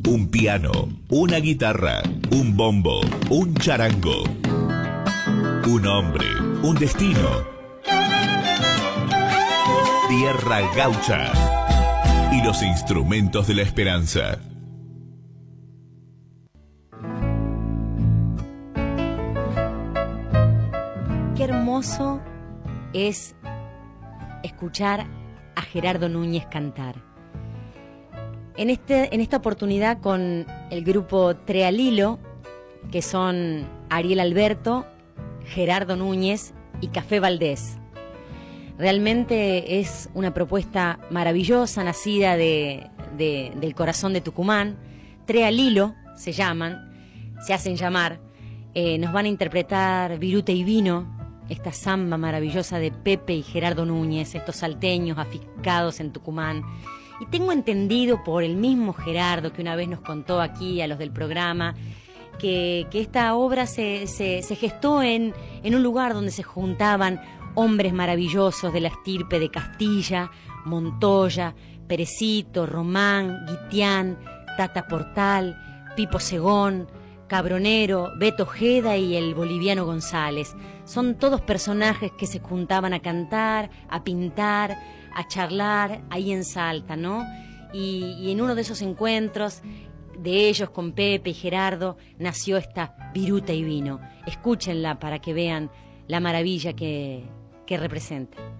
un piano, una guitarra, un bombo, un charango, un hombre, un destino. Tierra Gaucha y los instrumentos de la esperanza. Qué hermoso es escuchar a Gerardo Núñez cantar. En esta oportunidad con el grupo Trealilo, que son Ariel Alberto, Gerardo Núñez y Café Valdés. Realmente es una propuesta maravillosa, nacida del corazón de Tucumán. Trealilo se hacen llamar. Nos van a interpretar Viruta y Vino, esta samba maravillosa de Pepe y Gerardo Núñez, estos salteños afincados en Tucumán. Y tengo entendido por el mismo Gerardo, que una vez nos contó aquí a los del programa, que esta obra se gestó en un lugar donde se juntaban hombres maravillosos de la estirpe de Castilla, Montoya, Perecito, Román, Guitián, Tata Portal, Pipo Segón, Cabronero, Beto Ojeda y el boliviano González. Son todos personajes que se juntaban a cantar, a pintar, a charlar ahí en Salta, ¿no? Y en uno de esos encuentros de ellos con Pepe y Gerardo nació esta Viruta y Vino. Escúchenla para que vean la maravilla que representa.